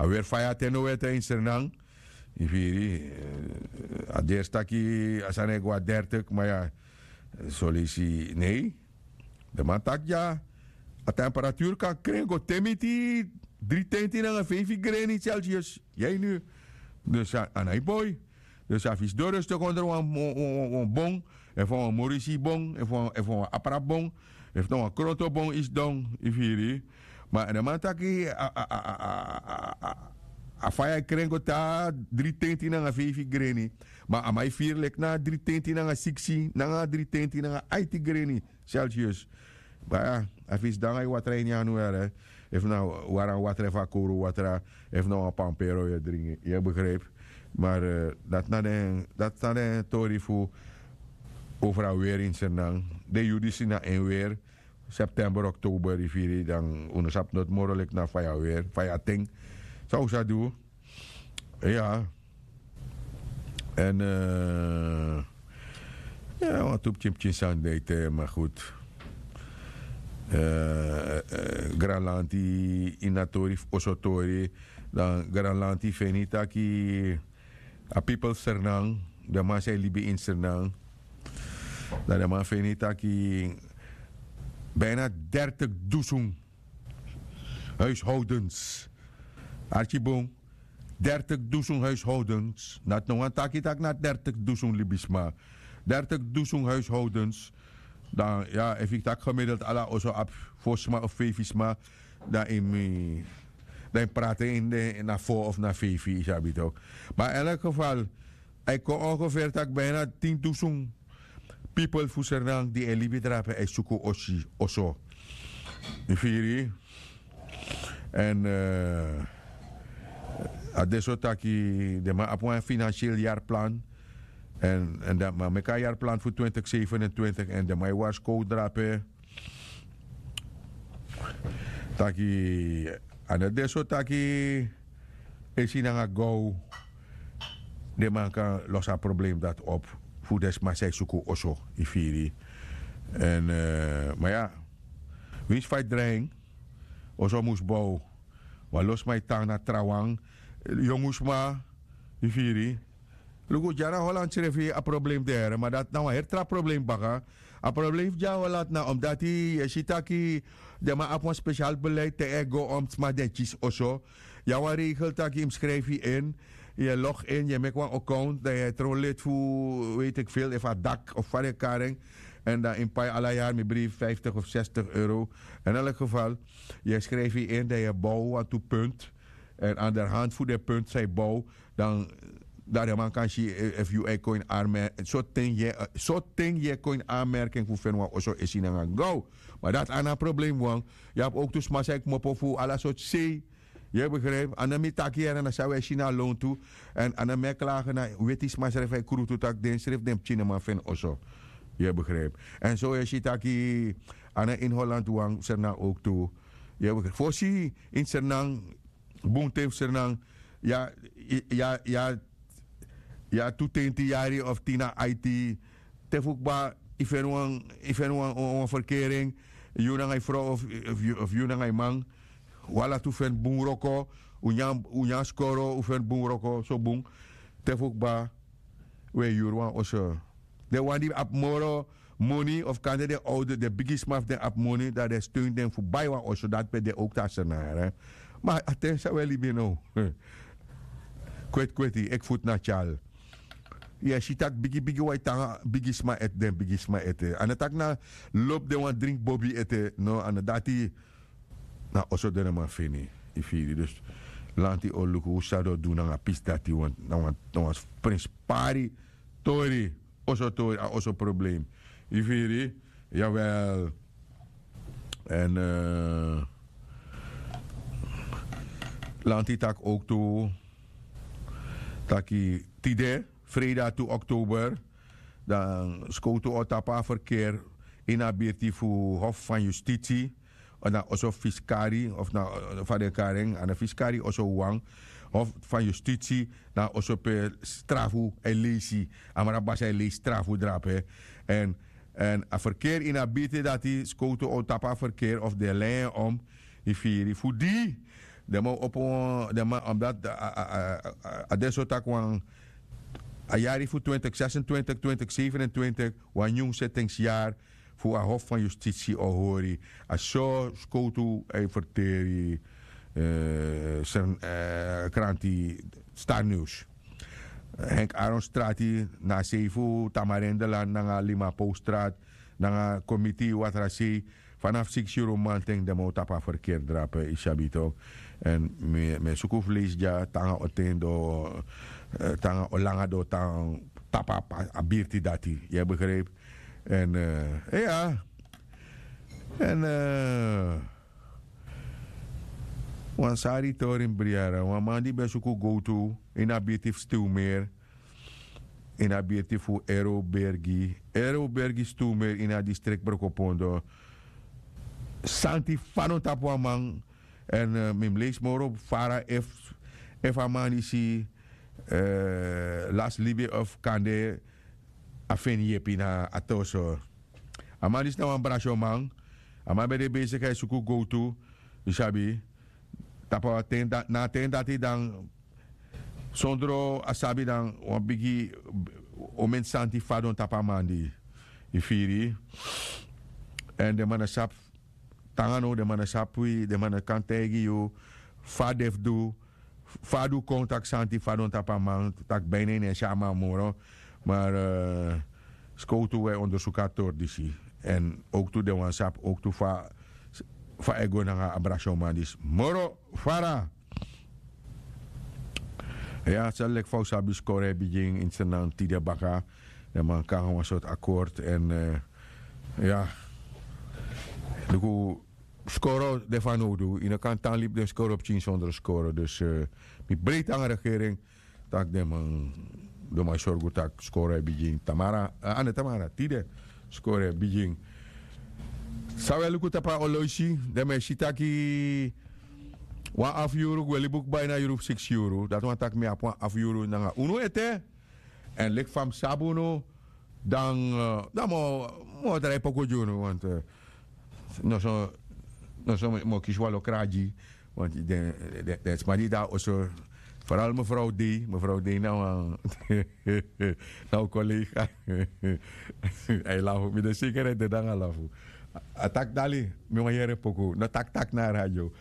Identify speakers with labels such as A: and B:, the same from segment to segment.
A: Weer faya tenowete in Sernang. Ifiri. Ader staki asane gwa 30, maar ja, solisi nee. De man tak ja. A temperatuur kan krijgen temiti 3 en 5 graden Celsius. Jij nu. Dus aan boy. Dus af is door stuk onder een bon. Even een morisi bon. Even een aparabon. Even een krotobon is dan. Ifiri. Maar de man taki a faya krengo ta 3 na 5 greni. Maar amai 4 lek na 3 na 6 na 3 na 8 greni Celsius. Maar ja, afis dan ai watra in januari. Even nou warang watra vakuru watra. Even nou een pampero je drinken. Je begreep. Maar dat na de tori voor overal weer in Sernang. De judisi na en weer. September, oktober, rivier. Dan ondersap not morelijk na faya weer. Faya ting. Zou ze doen? Ja. En ja, wat op Chimchin Sunday, maar goed. Granlanti inatori osotori. Dan Granlanti venita ki a people Sernang. De man zei libi in Sernang. Dan de man venita ki bijna 30.000 huishoudens. Archibong, 30.000 huishoudens. Not nog een takkie tak na 30.000 libisma. 30.000 huishoudens. Dan ja, if ik tak gemiddeld alla oso op Fosma of Fevisma. Dan praten in de naar voor of naar Fevi is dat ook. Maar in elk geval, ik kon ongeveer tak bijna 10.000 people voor Sernang die in Libië drapen en zoeken osi oso. In Viri. En adesso taki de ma op een financieel jaarplan en dat maar meka jaarplan voor 2027 en de mai was code drapen taki en adesso taki is in een go de man kan los een probleem dat op voor des maar zij zoeken oso ifiri en maar ja wie is fight dreing oso moest bouwen wa los mij tang na trawang jongens maar ifiri lugu jara Holland schreef een probleem daar maar dat nou een hertra probleem baga een probleem ja Holland na omdat die sitaki de ma op een speciaal beleid te ego om maar detjes oso ja wat regelt dat je schrijf je in je log in je maakt een account dat je trolleert voor weet ik veel even dak of varekaring en dan in paar alle jaar met brief 50 of 60 euro in elk geval je schrijf je in dat je bouw aan toe punt en aan de hand voor de punt zij bouw dan daar man kan je if you coin aanmerking zo ting je coin aanmerking voor venwa oso is in een go maar dat aan een probleem wang je hebt ook dus maar zeg mopo voor alle soort C je begrijpt aan de mitaki en dan zou je China loon toe en aan de meklagen na weet is maar schrijf hij kruto tak den schrijf dem China man ven oso je begrijpt en zo je sitaki aan in Holland wang Sernang ook toe je begrijpt voorzie in Sernang boonteef Sernang ja toetenti jari of tina IT tefukba ifenwan verkering junang vrouw of junang man wala tu fen bungroko unya skoro ufen bungroko so bung tefukba we jurwan oso de wan die ap moro money of kan de oude de biggest maf de ap money dat de steun den voor bij wan oso dat be de ook tasenaar maar attention wel libino kweti ik voet na chal ja sitak bigi white tanga bigisma et den bigisma ete an tak na loop de wan drink bobby ete no an dati na oso de ma fini ifiri dus lanti o luku usado do na pis dati want na was prince pari tori oso probleem ifiri jawel en lanti tak ook toe taki tide vrijdag toe oktober dan scoto otapa verkeer in abirti voor hof van justitie en dan also fiscari of na van de karing en de fiscari also wang hof van justitie dan also per strafu elisi amara basa elisi strafu drape en a verkeer in abirti dat die scoto otapa verkeer of de lijn om ifiri voor die Demo op omdat adesso tak wan a jari voor 2026, 2027, wan jong settingsjaar voor het Hof van Justitie Ohori. Als zo skotu verteri zijn kranti Star News. Henk Aronstrati na Sefu Tamarendeland na Lima Poststraat na committee wat rasi vanaf 6 euro manting de motapa verkeer drapen isabito en me suku vlees ja tanga otendo tanga olanga do tang tapa abirti dati je begreep en ja en wansari torin briara wamandi be suku go to inabitief stuwmeer inabitief voor Aerobergi stuwmeer in het district Brokopondo Santi Fano Tapuamang en mim lees moro Fara F Amanisi Las Libi of Kande Afenjepi na Atoso Amanis na wan brasyo mang ama be de bezigheid suku go to isabi tapa na ten dati dan sondro asabi dan wan bigi omen Santi Fadon Tapamandi ifiri en de manasap tangano de manasapui de manakantegi yo fadef do fadu contact Santi Fadon Tapamang tak bene en shama moro maar skotu we onderzoekator disi en ook toe de wansap ook toe fa ego na abrasyo mandis moro fara ja zelek fau sabi score bijing in senang tida baka de man kan een soort akkoord en ja de score de van odu in kan tan liep de score op 10 zonder score dus met breed aan de regering tak de man de man zorgu tak score bijing Tamara ane Tamara tide score bijing sawe luku tapa oloisi de me shitaki €1 wel boek bijna €6 dat want tak me op €1 na uno ete en lik fam sabuno dan mo drai poco juno want no so mo kiswalo kraji want de smarida also vooral mevrouw D nou nou collega hij laat me de zekerheid de dan alafu atak dali me mayere poco na tak na radio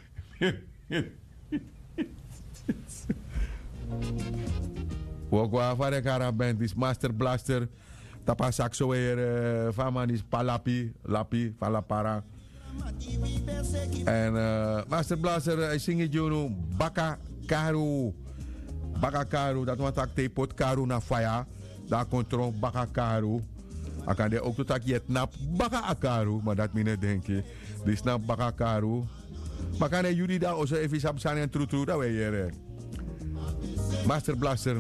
A: Wogwa fare kara band is Master Blaster tapa saxo weer famanis palapi lapi falapara en Master Blaster hij zingt jono baka karu dat wat tak te pot karu na faya da kontrol baka karu akan de ook tot jet nap baka akaru maar dat mine denk je die snap baka karu maar kan jullie daar ook even sapsan en troetroe dat wij hier Master Blaster